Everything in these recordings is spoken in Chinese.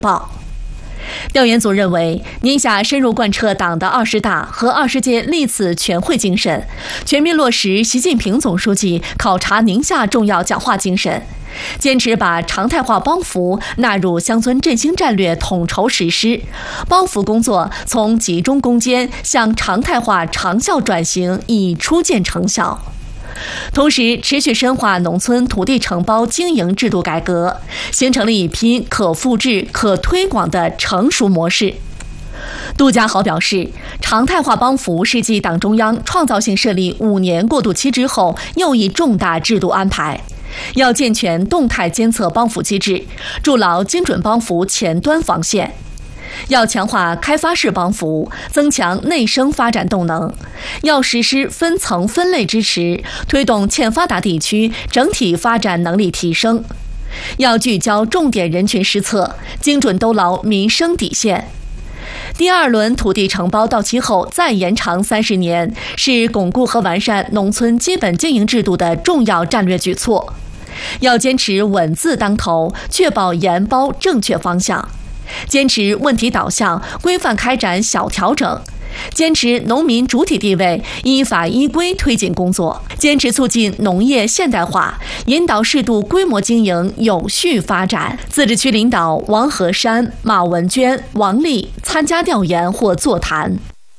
报。调研组认为，宁夏深入贯彻党的20大和20届历次全会精神，全面落实习近平总书记考察宁夏重要讲话精神，坚持把常态化帮扶纳入乡村振兴战略统筹实施，帮扶工作从集中攻坚向常态化长效转型已初见成效。同时，持续深化农村土地承包经营制度改革，形成了一批可复制、可推广的成熟模式。杜家豪表示，常态化帮扶是继党中央创造性设立5年过渡期之后又一重大制度安排，要健全动态监测帮扶机制，筑牢精准帮扶前端防线。要强化开发式帮扶，增强内生发展动能；要实施分层分类支持，推动欠发达地区整体发展能力提升；要聚焦重点人群施策，精准兜牢民生底线。第2轮土地承包到期后再延长30年，是巩固和完善农村基本经营制度的重要战略举措。要坚持稳字当头，确保严包正确方向。坚持问题导向，规范开展小调整；坚持农民主体地位，依法依规推进工作；坚持促进农业现代化，引导适度规模经营有序发展。自治区领导王和山、马文娟、王丽参加调研或座谈。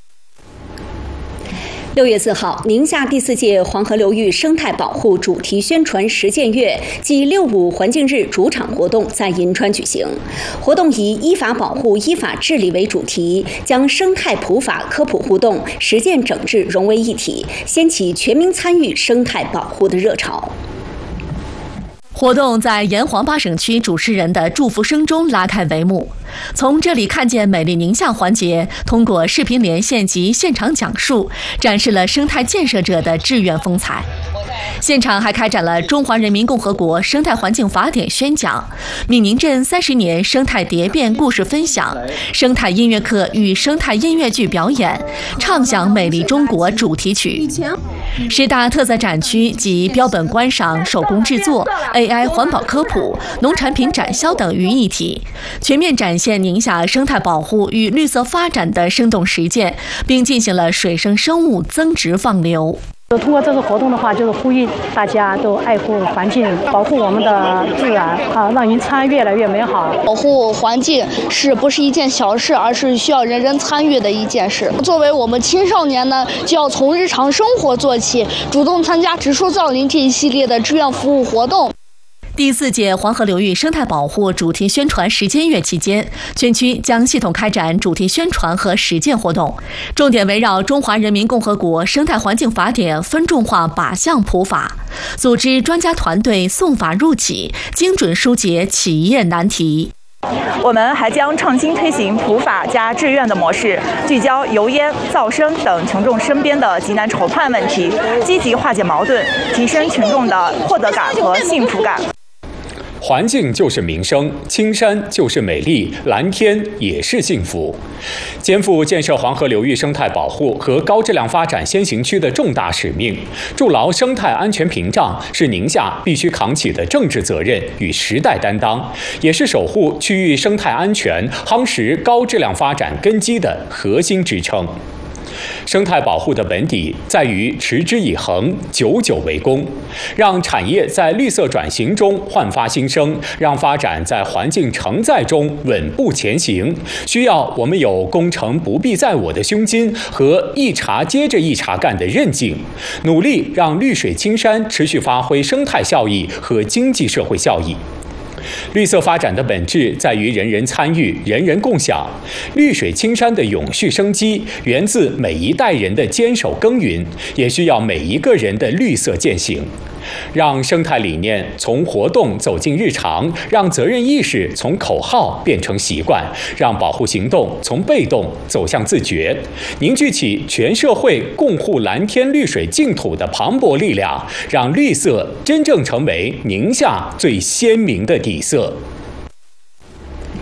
6月4号，宁夏第4届黄河流域生态保护主题宣传实践月暨6.5环境日主场活动在银川举行。活动以依法保护、依法治理为主题，将生态普法科普互动、实践整治融为一体，掀起全民参与生态保护的热潮。 活动在沿黄8省区主持人的祝福声中拉开帷幕。从这里看见美丽宁夏环节，通过视频连线及现场讲述，展示了生态建设者的志愿风采。现场还开展了中华人民共和国生态环境法典宣讲、闽宁镇30年生态蝶变故事分享、生态音乐课与生态音乐剧表演，畅享美丽中国主题曲。10大特色展区及标本观赏、手工制作、AI 环保科普、农产品展销等于一体，全面展现宁夏生态保护与绿色发展的生动实践，并进行了水生生物增殖放流。 通过这个活动的话，就是呼吁大家都爱护环境，保护我们的自然让云川越来越美好。 保护环境是不是一件小事，而是需要人人参与的一件事。作为我们青少年呢，就要从日常生活做起，主动参加植树造林这一系列的志愿服务活动。 第4届黄河流域生态保护主题宣传实践月期间，全区将系统开展主题宣传和实践活动，重点围绕《中华人民共和国生态环境法典》分众化靶向普法，组织专家团队送法入企，精准疏解企业难题。 我们还将创新推行普法加志愿的模式，聚焦油烟、噪声等群众身边的急难愁盼问题，积极化解矛盾，提升群众的获得感和幸福感。 环境就是民生，青山就是美丽，蓝天也是幸福。肩负建设黄河流域生态保护和高质量发展先行区的重大使命，筑牢生态安全屏障，是宁夏必须扛起的政治责任与时代担当，也是守护区域生态安全、夯实高质量发展根基的核心支撑。生态保护的本底在于持之以恒、久久为功，让产业在绿色转型中焕发新生，让发展在环境承载中稳步前行，需要我们有攻城不必在我的胸襟和一茬接着一茬干的韧劲，努力让绿水青山持续发挥生态效益和经济社会效益。绿色发展的本质在于人人参与、人人共享。绿水青山的永续生机源自每一代人的坚守耕耘，也需要每一个人的绿色践行。让生态理念从活动走进日常，让责任意识从口号变成习惯，让保护行动从被动走向自觉，凝聚起全社会共护蓝天绿水净土的磅礴力量，让绿色真正成为宁夏最鲜明的底色。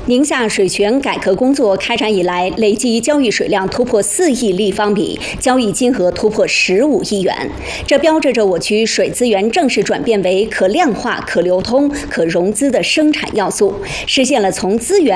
宁夏水权改革工作开展以来，累计交易水量突破4亿立方米，交易金额突破15亿元。这标志着我区水资源正式转变为可量化、可流通、可融资的生产要素，实现了从资源